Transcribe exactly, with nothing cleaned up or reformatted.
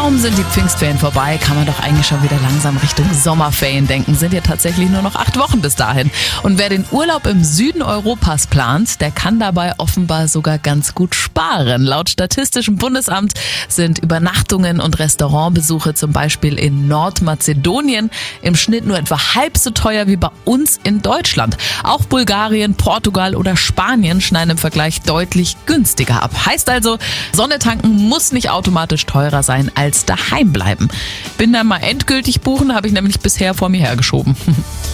Kaum sind die Pfingstferien vorbei, kann man doch eigentlich schon wieder langsam Richtung Sommerferien denken. Sind ja tatsächlich nur noch acht Wochen bis dahin. Und wer den Urlaub im Süden Europas plant, der kann dabei offenbar sogar ganz gut sparen. Laut Statistischem Bundesamt sind Übernachtungen und Restaurantbesuche zum Beispiel in Nordmazedonien im Schnitt nur etwa halb so teuer wie bei uns in Deutschland. Auch Bulgarien, Portugal oder Spanien schneiden im Vergleich deutlich günstiger ab. Heißt also, Sonne tanken muss nicht automatisch teurer sein als daheim bleiben. Bin dann mal endgültig buchen, habe ich nämlich bisher vor mir hergeschoben.